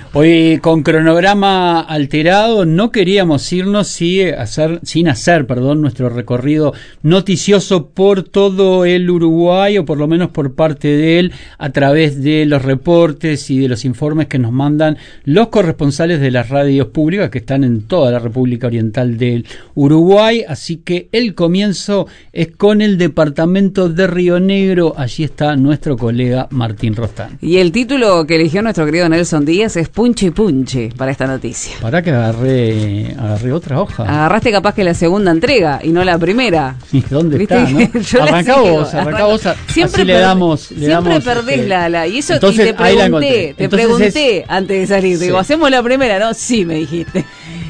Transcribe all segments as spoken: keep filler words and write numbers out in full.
Hoy con cronograma alterado no queríamos irnos sin hacer, sin hacer perdón, nuestro recorrido noticioso por todo el Uruguay, o por lo menos por parte de él, a través de los reportes y de los informes que nos mandan los corresponsales de las radios públicas que están en toda la República Oriental del Uruguay. Así que el comienzo es con el departamento de Río Negro. Allí está nuestro colega Martín Rostán. Y el título que eligió nuestro querido Nelson Díaz es Punche Punche para esta noticia. Para que agarré, agarré otra hoja. Agarraste capaz que la segunda entrega y no la primera. ¿Y dónde ¿Viste? está? ¿No? Arrancá vos, arrancá vos. Siempre, le damos, le siempre damos, perdés este, la, la. Y eso entonces, y te pregunté, te entonces pregunté es, antes de salir. Sí. Digo, ¿hacemos la primera? No, sí, me dijiste.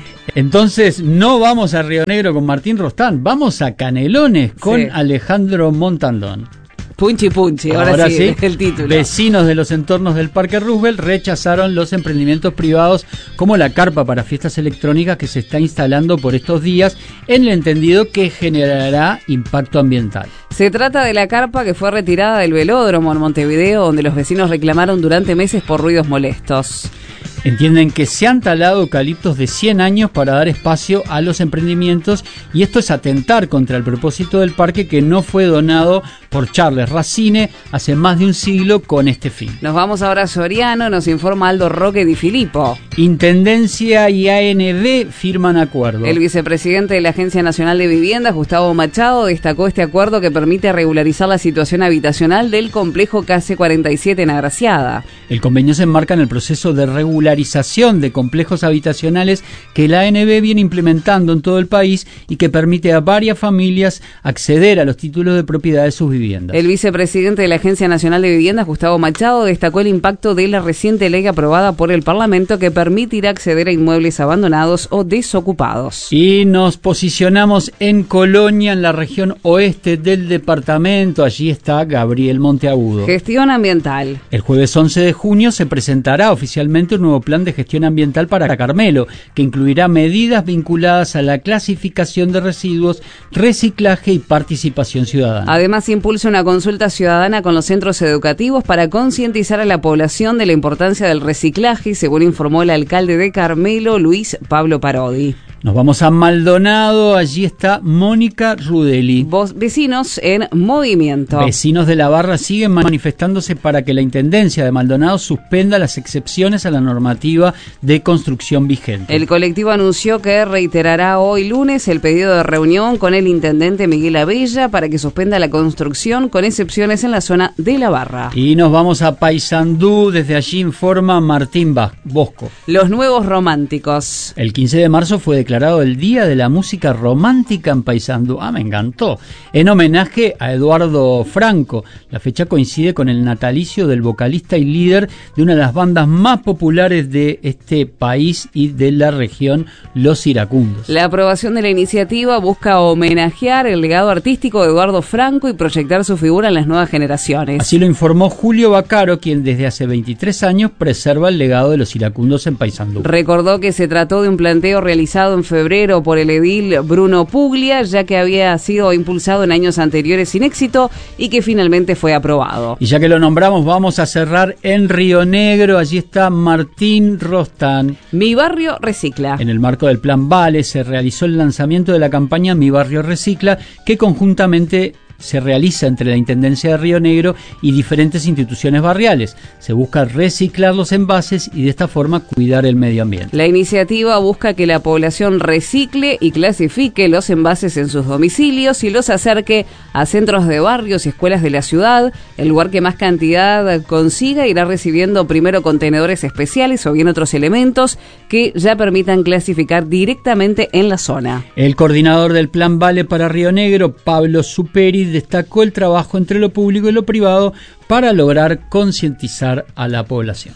Entonces no vamos a Río Negro con Martín Rostán, vamos a Canelones con sí. Alejandro Montandón. Punchi Punchi, ahora, ahora sí, sí, el título. Vecinos de los entornos del Parque Roosevelt rechazaron los emprendimientos privados como la carpa para fiestas electrónicas que se está instalando por estos días, en el entendido que generará impacto ambiental. Se trata de la carpa que fue retirada del velódromo en Montevideo, donde los vecinos reclamaron durante meses por ruidos molestos. Entienden que se han talado eucaliptos de cien años para dar espacio a los emprendimientos, y esto es atentar contra el propósito del parque, que no fue donado por Charles Racine hace más de un siglo con este fin. Nos vamos ahora a Soriano, nos informa Aldo Roque Di Filippo. Intendencia y A N B firman acuerdo. El vicepresidente de la Agencia Nacional de Viviendas, Gustavo Machado, destacó este acuerdo que permite regularizar la situación habitacional del complejo K C cuarenta y siete en Agraciada. El convenio se enmarca en el proceso de regularización de complejos habitacionales que la A N B viene implementando en todo el país y que permite a varias familias acceder a los títulos de propiedad de sus viviendas. El vicepresidente de la Agencia Nacional de Viviendas, Gustavo Machado, destacó el impacto de la reciente ley aprobada por el Parlamento que permitirá acceder a inmuebles abandonados o desocupados. Y nos posicionamos en Colonia, en la región oeste del departamento. Allí está Gabriel Monteagudo. Gestión ambiental. El jueves once de junio se presentará oficialmente un nuevo plan de gestión ambiental para Carmelo, que incluirá medidas vinculadas a la clasificación de residuos, reciclaje y participación ciudadana. Además, impulsa una consulta ciudadana con los centros educativos para concientizar a la población de la importancia del reciclaje, según informó el alcalde de Carmelo, Luis Pablo Parodi. Nos vamos a Maldonado, allí está Mónica Rudeli. Vos, vecinos en movimiento. Vecinos de la Barra siguen manifestándose para que la Intendencia de Maldonado suspenda las excepciones a la normativa de construcción vigente. El colectivo anunció que reiterará hoy lunes el pedido de reunión con el intendente Miguel Abella para que suspenda la construcción con excepciones en la zona de la Barra. Y nos vamos a Paysandú, desde allí informa Martín Bosco. Los nuevos románticos. El quince de marzo fue declarado el Día de la Música Romántica en Paysandú. Ah, me encantó. En homenaje a Eduardo Franco. La fecha coincide con el natalicio del vocalista y líder de una de las bandas más populares de este país y de la región, Los Iracundos. La aprobación de la iniciativa busca homenajear el legado artístico de Eduardo Franco y proyectar su figura en las nuevas generaciones. Así lo informó Julio Bacaro, quien desde hace veintitrés años preserva el legado de Los Iracundos en Paysandú. Recordó que se trató de un planteo realizado en febrero por el edil Bruno Puglia, ya que había sido impulsado en años anteriores sin éxito y que finalmente fue aprobado. Y ya que lo nombramos, vamos a cerrar en Río Negro. Allí está Martín Rostán. Mi Barrio Recicla. En el marco del Plan Vale se realizó el lanzamiento de la campaña Mi Barrio Recicla, que conjuntamente se realiza entre la Intendencia de Río Negro y diferentes instituciones barriales. Se busca reciclar los envases y de esta forma cuidar el medio ambiente. La iniciativa busca que la población recicle y clasifique los envases en sus domicilios y los acerque a centros de barrios y escuelas de la ciudad. El lugar que más cantidad consiga irá recibiendo primero contenedores especiales o bien otros elementos que ya permitan clasificar directamente en la zona. El coordinador del Plan Vale para Río Negro, Pablo Superi, destacó el trabajo entre lo público y lo privado para lograr concientizar a la población.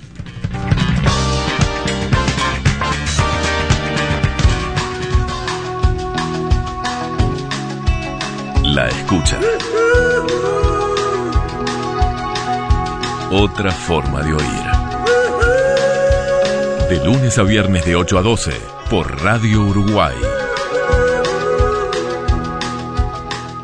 La escucha. Otra forma de oír. De lunes a viernes de ocho a doce por Radio Uruguay.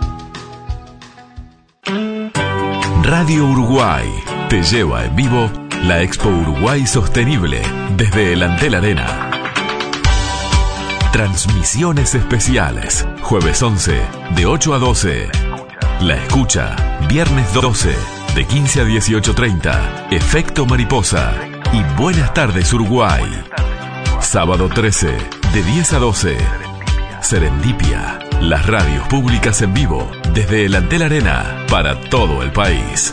Radio Uruguay te lleva en vivo la Expo Uruguay Sostenible desde el Antel Arena. Transmisiones especiales, jueves once, de ocho a doce. La Escucha, viernes doce, de quince a dieciocho treinta. Efecto Mariposa y Buenas tardes Uruguay. Sábado trece, de diez a doce. Serendipia, las radios públicas en vivo desde el Antel Arena para todo el país.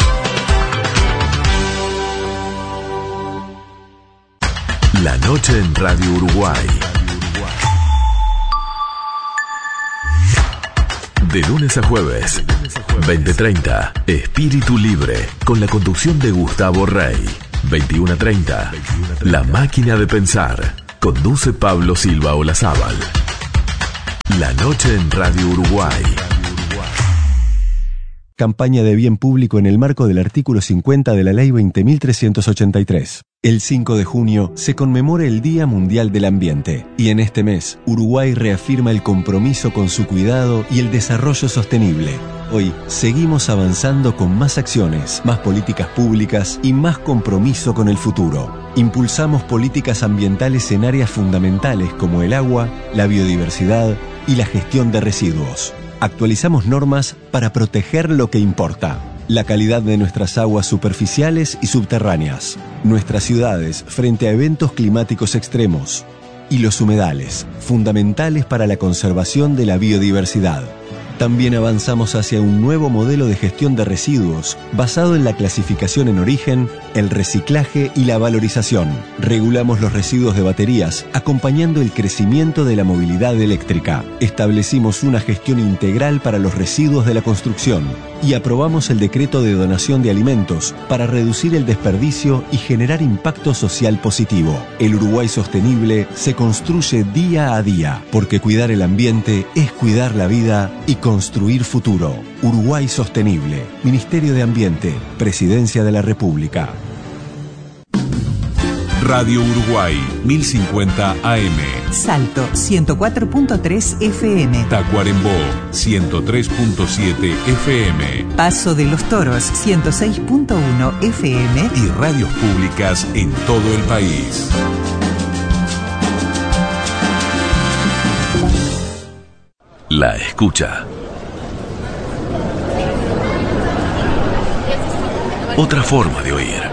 La noche en Radio Uruguay. De lunes a jueves, veinte treinta, Espíritu Libre, con la conducción de Gustavo Rey. veintiuno treinta, La Máquina de Pensar, conduce Pablo Silva Olazábal. La noche en Radio Uruguay. Campaña de bien público en el marco del artículo cincuenta de la Ley veinte mil trescientos ochenta y tres. El cinco de junio se conmemora el Día Mundial del Ambiente y en este mes Uruguay reafirma el compromiso con su cuidado y el desarrollo sostenible. Hoy seguimos avanzando con más acciones, más políticas públicas y más compromiso con el futuro. Impulsamos políticas ambientales en áreas fundamentales como el agua, la biodiversidad y la gestión de residuos. Actualizamos normas para proteger lo que importa: la calidad de nuestras aguas superficiales y subterráneas, nuestras ciudades frente a eventos climáticos extremos y los humedales, fundamentales para la conservación de la biodiversidad. También avanzamos hacia un nuevo modelo de gestión de residuos basado en la clasificación en origen, el reciclaje y la valorización. Regulamos los residuos de baterías, acompañando el crecimiento de la movilidad eléctrica. Establecimos una gestión integral para los residuos de la construcción y aprobamos el decreto de donación de alimentos para reducir el desperdicio y generar impacto social positivo. El Uruguay sostenible se construye día a día, porque cuidar el ambiente es cuidar la vida y construir futuro. Uruguay Sostenible, Ministerio de Ambiente, Presidencia de la República. Radio Uruguay, mil cincuenta A M. Salto, ciento cuatro punto tres F M. Tacuarembó, ciento tres punto siete F M. Paso de los Toros, ciento seis punto uno F M. Y radios públicas en todo el país. La Escucha. Otra forma de oír.